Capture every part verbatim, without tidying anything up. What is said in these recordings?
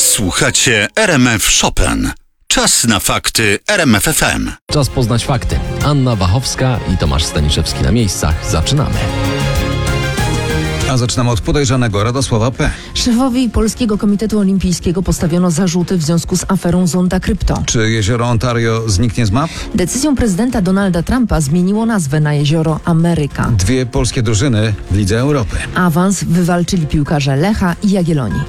Słuchacie R M F Chopin. Czas na fakty R M F F M. Czas poznać fakty. Anna Wachowska i Tomasz Staniszewski na miejscach. Zaczynamy. A zaczynamy od podejrzanego Radosława P. Szefowi Polskiego Komitetu Olimpijskiego postawiono zarzuty w związku z aferą Zonda Krypto. Czy jezioro Ontario zniknie z map? Decyzją prezydenta Donalda Trumpa zmieniło nazwę na jezioro Ameryka. Dwie polskie drużyny w Lidze Europy. Awans wywalczyli piłkarze Lecha i Jagiellonii.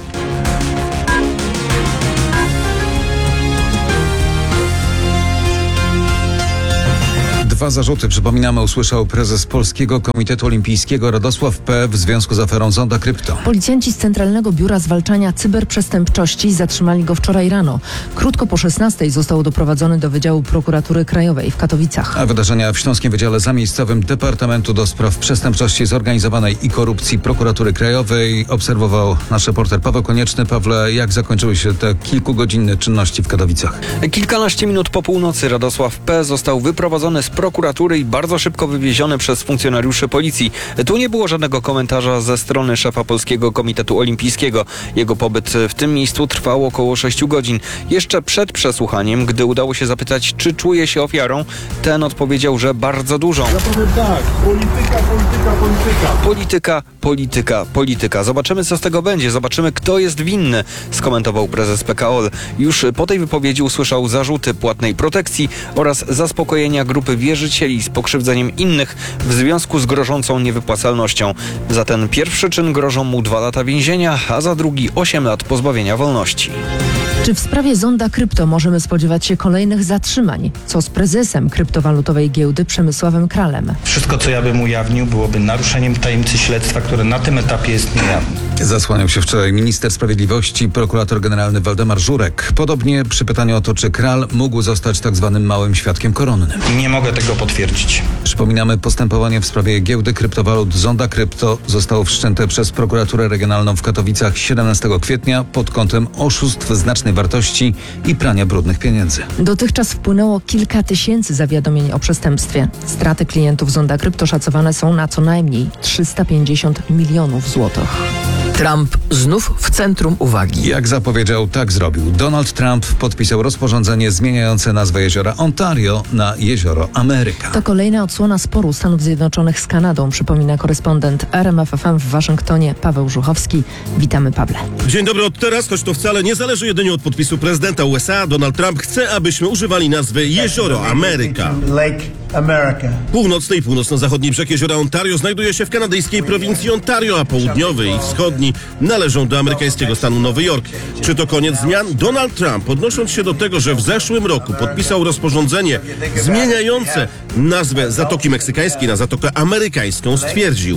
Dwa zarzuty, przypominamy, usłyszał prezes Polskiego Komitetu Olimpijskiego Radosław P. w związku z aferą Zonda Krypto. Policjanci z Centralnego Biura Zwalczania Cyberprzestępczości zatrzymali go wczoraj rano. Krótko po szesnastej został doprowadzony do Wydziału Prokuratury Krajowej w Katowicach. A wydarzenia w Śląskim Wydziale Zamiejscowym Departamentu do Spraw Przestępczości Zorganizowanej i Korupcji Prokuratury Krajowej obserwował nasz reporter Paweł Konieczny. Pawle, jak zakończyły się te kilkugodzinne czynności w Katowicach? Kilkanaście minut po północy Radosław P. został wyprowadzony z prokuratury i bardzo szybko wywieziony przez funkcjonariuszy policji. Tu nie było żadnego komentarza ze strony szefa Polskiego Komitetu Olimpijskiego. Jego pobyt w tym miejscu trwał około sześciu godzin. Jeszcze przed przesłuchaniem, gdy udało się zapytać, czy czuje się ofiarą, ten odpowiedział, że bardzo dużą. Ja powiem tak, polityka, polityka, polityka. Polityka, polityka, polityka. Zobaczymy, co z tego będzie. Zobaczymy, kto jest winny, skomentował prezes P K O L. Już po tej wypowiedzi usłyszał zarzuty płatnej protekcji oraz zaspokojenia grupy wierzycieli z pokrzywdzeniem innych w związku z grożącą niewypłacalnością. Za ten pierwszy czyn grożą mu dwa lata więzienia, a za drugi osiem lat pozbawienia wolności. Czy w sprawie Zonda Krypto możemy spodziewać się kolejnych zatrzymań? Co z prezesem kryptowalutowej giełdy Przemysławem Kralem? Wszystko, co ja bym ujawnił, byłoby naruszeniem tajemnicy śledztwa, które na tym etapie jest niejawne. Zasłaniał się wczoraj minister sprawiedliwości, prokurator generalny Waldemar Żurek. Podobnie przy pytaniu o to, czy Kral mógł zostać tak zwanym małym świadkiem koronnym. Nie mogę tego potwierdzić. Przypominamy, postępowanie w sprawie giełdy kryptowalut Zonda Krypto zostało wszczęte przez prokuraturę regionalną w Katowicach siedemnastego kwietnia pod kątem oszustw znacznej wartości i prania brudnych pieniędzy. Dotychczas wpłynęło kilka tysięcy zawiadomień o przestępstwie. Straty klientów Zonda Krypto szacowane są na co najmniej trzysta pięćdziesiąt milionów złotych. Trump znów w centrum uwagi. Jak zapowiedział, tak zrobił. Donald Trump podpisał rozporządzenie zmieniające nazwę jeziora Ontario na jezioro Ameryka. To kolejna odsłona sporu Stanów Zjednoczonych z Kanadą, przypomina korespondent R M F F M w Waszyngtonie Paweł Żuchowski. Witamy, Pawle. Dzień dobry od teraz, choć to wcale nie zależy jedynie od podpisu prezydenta U S A. Donald Trump chce, abyśmy używali nazwy jezioro Ameryka. Lake America. Północny i północno-zachodni brzeg jeziora Ontario znajduje się w kanadyjskiej prowincji Ontario, a południowy i wschodni należą do amerykańskiego stanu Nowy Jork. Czy to koniec zmian? Donald Trump, odnosząc się do tego, że w zeszłym roku podpisał rozporządzenie zmieniające nazwę Zatoki Meksykańskiej na Zatokę Amerykańską, stwierdził: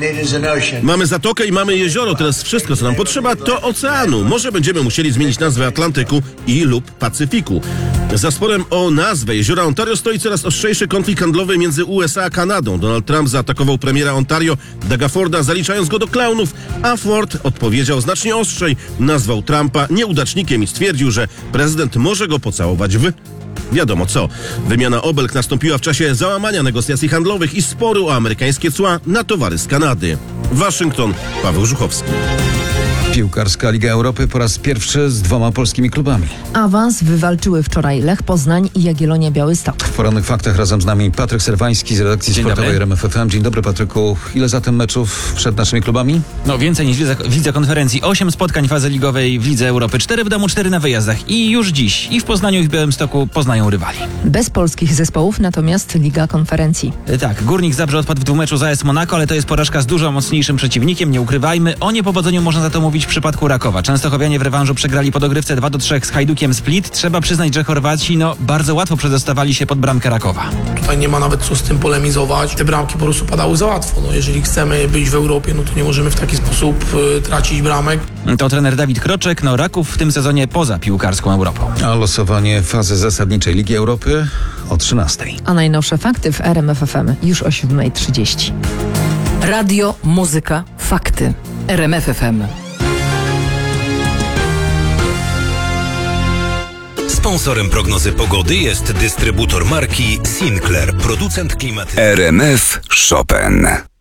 mamy zatokę i mamy jezioro, teraz wszystko, co nam potrzeba, to oceanu. Może będziemy musieli zmienić nazwę Atlantyku i lub Pacyfiku. Za sporem o nazwę jeziora Ontario stoi coraz ostrzejszy konflikt handlowy między U S A a Kanadą. Donald Trump zaatakował premiera Ontario, Douga Forda, zaliczając go do klaunów, a Ford odpowiedział znacznie ostrzej, nazwał Trumpa nieudacznikiem i stwierdził, że prezydent może go pocałować w... wiadomo co. Wymiana obelg nastąpiła w czasie załamania negocjacji handlowych i sporu o amerykańskie cła na towary z Kanady. Waszyngton, Paweł Żuchowski. Piłkarska Liga Europy po raz pierwszy z dwoma polskimi klubami. Awans wywalczyły wczoraj Lech Poznań i Jagiellonia Białystok. W porannych faktach razem z nami Patryk Serwański z redakcji Dzień sportowej dobry. R M F F M. Dzień dobry, Patryku. Ile zatem meczów przed naszymi klubami? No więcej niż w lidze, w lidze konferencji. Osiem spotkań fazy ligowej w Lidze Europy. Cztery w domu, cztery na wyjazdach. I już dziś i w Poznaniu i w Białymstoku poznają rywali. Bez polskich zespołów natomiast Liga Konferencji. E, Tak, Górnik Zabrze odpadł w dwumeczu z A S Monaco, ale to jest porażka z dużo mocniejszym przeciwnikiem, nie ukrywajmy. O niepowodzeniu można za to mówić w przypadku Rakowa. Częstochowianie w rewanżu przegrali po dogrywce dwa do trzech z Hajdukiem Split. Trzeba przyznać, że Chorwaci no bardzo łatwo przedostawali się pod bramkę Rakowa. Tutaj nie ma nawet co z tym polemizować. Te bramki po prostu padały za łatwo. No, jeżeli chcemy być w Europie, no to nie możemy w taki sposób y, tracić bramek. To trener Dawid Kroczek, no Raków w tym sezonie poza piłkarską Europą. A losowanie fazy zasadniczej Ligi Europy o trzynastej. A najnowsze fakty w R M F F M już o siódma trzydzieści. Radio, muzyka, fakty. R M F F M. Sponsorem prognozy pogody jest dystrybutor marki Sinclair, producent klimatyczny. R M F Chopin.